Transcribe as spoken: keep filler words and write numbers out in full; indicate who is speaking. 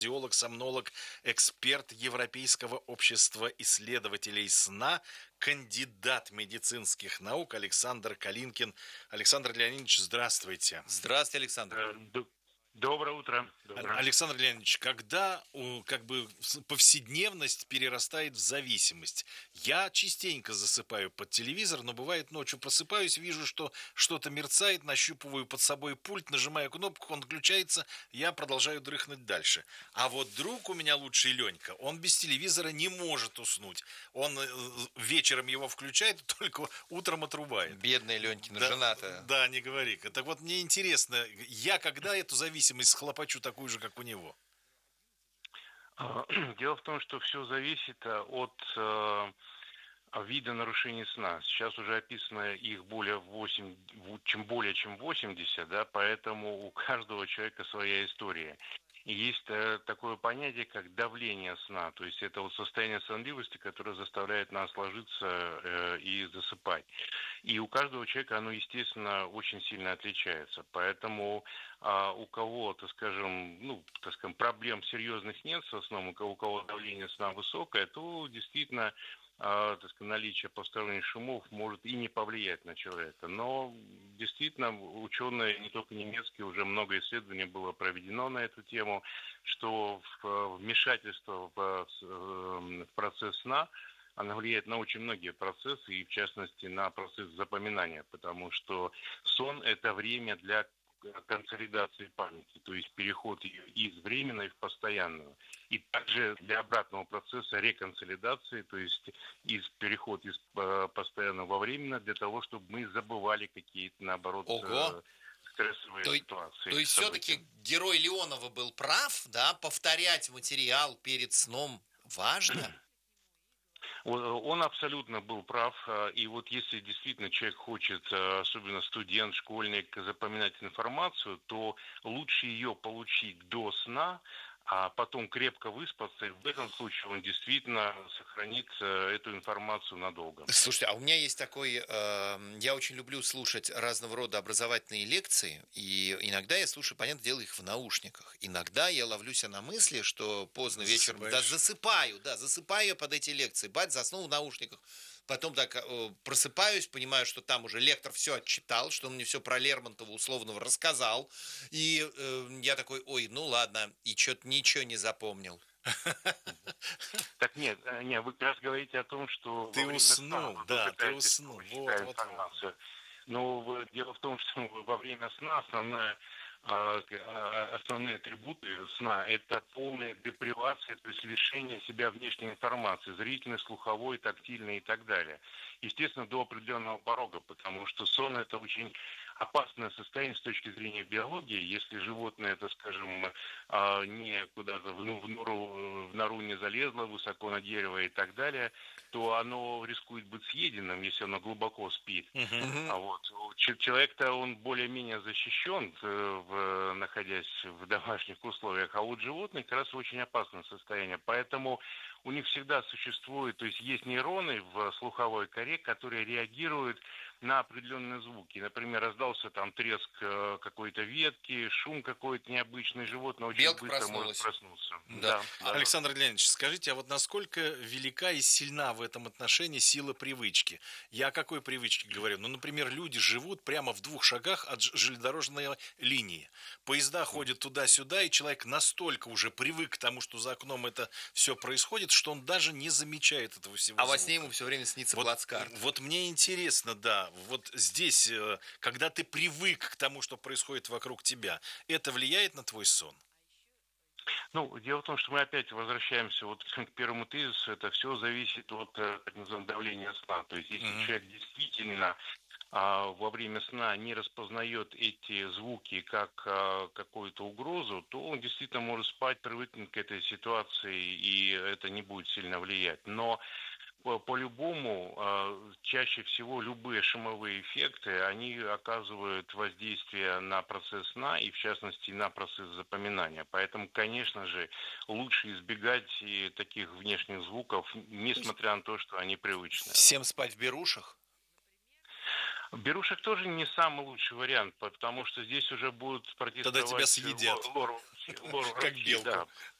Speaker 1: Кардиолог, сомнолог, эксперт Европейского общества исследователей сна, кандидат медицинских наук Александр Калинкин. Александр Леонидович, здравствуйте.
Speaker 2: Здравствуйте, Александр.
Speaker 3: Э, д- Доброе утро.
Speaker 1: Ал-
Speaker 3: Доброе.
Speaker 1: Александр Леонидович, когда у, как бы с- повседневность перерастает в зависимость? Я частенько засыпаю под телевизор, но бывает ночью просыпаюсь, вижу, что что-то мерцает, нащупываю под собой пульт, нажимаю кнопку, он включается, я продолжаю дрыхнуть дальше. А вот друг у меня лучший Ленька, он без телевизора не может уснуть. Он э, вечером его включает, только утром отрубает.
Speaker 2: Бедная Ленькина
Speaker 1: Да,
Speaker 2: жена-то.
Speaker 1: да, не говори. Так вот, мне интересно, я когда эту зависимость схлопочу такую же, как у него?
Speaker 3: А, Дело в том, что все зависит а, от э, вида нарушений сна. Сейчас уже описано их более восемь, в- чем более чем восемьдесят, да, поэтому у каждого человека своя история. И есть э, такое понятие, как давление сна, то есть это вот состояние сонливости, которое заставляет нас ложиться э, и засыпать. И у каждого человека оно, естественно, очень сильно отличается. Поэтому а, у кого, так скажем, ну, так скажем, проблем серьезных нет со сном, у кого, у кого давление сна высокое, то действительно а, так сказать, наличие посторонних шумов может и не повлиять на человека. Но действительно ученые, не только немецкие, уже много исследований было проведено на эту тему, что в- вмешательство в, э, в процесс сна она влияет на очень многие процессы, и в частности на процесс запоминания, потому что сон – это время для консолидации памяти, то есть переход ее из временной в постоянную. И также для обратного процесса реконсолидации, то есть из переход из э, постоянного во временно, для того, чтобы мы забывали какие-то, наоборот,
Speaker 2: Ого!
Speaker 3: э, стрессовые
Speaker 2: То,
Speaker 3: ситуации,
Speaker 2: то есть
Speaker 3: события.
Speaker 2: все-таки герой Леонова был прав, да? Повторять материал перед сном важно?
Speaker 3: Он он абсолютно был прав. а, И вот если действительно человек хочет, а, особенно студент, школьник, запоминать информацию, то лучше ее получить до сна, а потом крепко выспаться. И в этом случае он действительно сохранит а, эту информацию надолго.
Speaker 2: Слушайте, а у меня есть такой, э, я очень люблю слушать разного рода образовательные лекции, и иногда я слушаю, понятное дело, их в наушниках. Иногда я ловлю себя на мысли, что поздно вечером, да,
Speaker 1: Засыпаешь?
Speaker 2: засыпаю, да, засыпаю я под эти лекции, бать, заснул в наушниках. Потом так э, просыпаюсь, понимаю, что там уже лектор все отчитал, что он мне все про Лермонтова условного рассказал. И э, я такой, ой, ну ладно, и что-то ничего не запомнил.
Speaker 3: Так нет, э, не, вы как раз говорите о том, что
Speaker 1: Ты
Speaker 3: во время сна
Speaker 1: уснул,
Speaker 3: вы
Speaker 1: да, ты
Speaker 3: пытаетесь
Speaker 1: уснул.
Speaker 3: получить,
Speaker 1: Вот,
Speaker 3: да,
Speaker 1: вот, вот.
Speaker 3: информацию. Но в- дело в том, что во время сна основная, а, к- а, основные атрибуты сна – это полная депривация, то есть лишение себя внешней информации, зрительной, слуховой, тактильной и так далее. Естественно, до определенного порога, потому что сон – это очень опасное состояние с точки зрения биологии. Если животное, это, скажем, а, не куда-то в, ну, в, нору, в нору не залезло, высоко на дерево и так далее, то оно рискует быть съеденным, если оно глубоко спит.
Speaker 1: Мгм.
Speaker 2: Мгм.
Speaker 3: А вот ч- человек-то он более-менее защищен, э, в, находясь в домашних условиях, а вот животных как раз в очень опасном состоянии. Поэтому у них всегда существует, то есть есть нейроны в слуховой коре, которые реагируют на определенные звуки. Например, раздался там треск э, какой-то ветки, шум какой-то необычный, животное очень
Speaker 2: Белка
Speaker 3: быстро может
Speaker 2: проснулась.
Speaker 3: проснуться.
Speaker 2: Да.
Speaker 3: Да,
Speaker 2: А,
Speaker 3: да, да.
Speaker 1: Александр Леонидович, скажите, а вот насколько велика и сильна в этом отношении сила привычки? Я о какой привычке говорю? Ну, например, люди живут прямо в двух шагах от ж- железнодорожной линии. Поезда ходят туда-сюда, и человек настолько уже привык к тому, что за окном это все происходит, что он даже не замечает этого всего
Speaker 2: а во сне
Speaker 1: звука.
Speaker 2: ему все время снится
Speaker 1: Вот,
Speaker 2: плацкарт.
Speaker 1: вот мне интересно, да, вот здесь, э, когда ты привык к тому, что происходит вокруг тебя, это влияет на твой сон?
Speaker 3: Ну, дело в том, что мы опять возвращаемся вот к первому тезису. Это все зависит от э, так называемого давления сна. То есть, если
Speaker 1: Мгм.
Speaker 3: человек действительно а, во время сна не распознает эти звуки как а, какую-то угрозу, то он действительно может спать, привыкнуть к этой ситуации, и это не будет сильно влиять. Но по- по-любому, а, чаще всего любые шумовые эффекты, они оказывают воздействие на процесс сна и, в частности, на процесс запоминания. Поэтому, конечно же, лучше избегать и таких внешних звуков,
Speaker 2: То есть
Speaker 3: несмотря на то, что они привычные.
Speaker 2: всем спать в берушах?
Speaker 3: Берушек тоже не самый лучший вариант, потому что здесь уже будут
Speaker 1: Тогда тебя
Speaker 3: протестовать
Speaker 1: съедят,
Speaker 3: лор, лор, лор
Speaker 1: как
Speaker 3: врачи,
Speaker 1: белку.
Speaker 3: да.